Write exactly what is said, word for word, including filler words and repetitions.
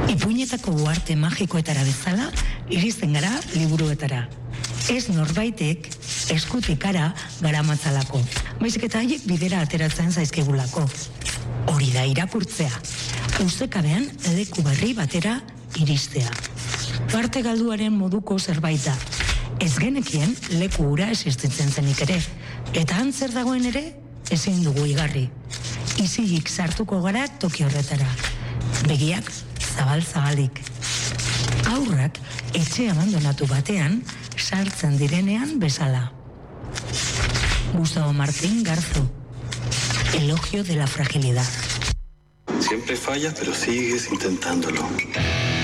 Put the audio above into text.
Ipuinetako uarte magikoetara bezala, iristen gara liburuetara. Ez norbaitek eskutikara garamatzalako. Baizik eta haiek bidera ateratzen zaizkigulako. Hori da irakurtzea. Ustekabean leku berri batera iristea. Parte galduaren moduko zerbait da. Ez genekien leku hura existitzen zenik ere. Eta antzer dagoen ere, ezin dugu igarri. Izilik sartuko gara toki horretara. Begiak zabal-zabalik. Haurrak etxe abandonatu batean sartzen direnean bezala. Gustavo Martín Garzo. Elogio de la fragilidad. Siempre fallas, pero sigues intentándolo.